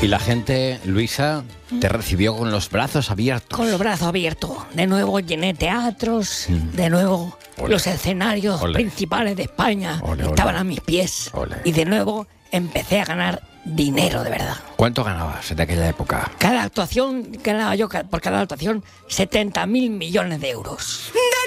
Y la gente, Luisa, te recibió con los brazos abiertos. Con los brazos abiertos. De nuevo llené teatros, de nuevo Ole. los escenarios Ole. principales de España Ole, ole. estaban a mis pies. Ole. Y de nuevo empecé a ganar dinero de verdad. ¿Cuánto ganabas en aquella época? Cada actuación, ganaba yo por cada actuación 70.000 millones de euros.